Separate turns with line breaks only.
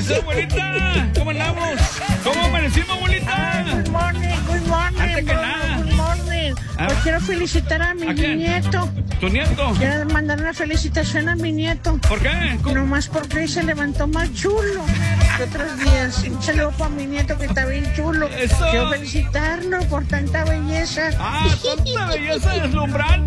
amanecer, abuelita? ¿Cómo andamos? ¿Cómo amanecimos, abuelita?
Good morning,
Antes que nada.
good morning.
Ah.
Pues quiero felicitar a mi
¿A quién?
nieto.
¿Tu nieto?
Quiero mandar una felicitación a mi nieto.
¿Por qué?
Nomás porque hoy se levantó más chulo que otros días. Un saludo para mi nieto que está bien chulo.
Eso.
Quiero felicitarlo por tanta belleza.
Ah, tanta belleza deslumbrante.